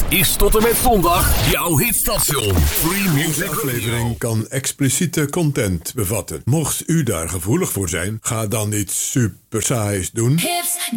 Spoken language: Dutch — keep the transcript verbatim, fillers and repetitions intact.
is tot en met zondag jouw hitstation. Free Music Deze aflevering kan expliciete content bevatten. Mocht u daar gevoelig voor zijn, ga dan iets super saais doen. Hips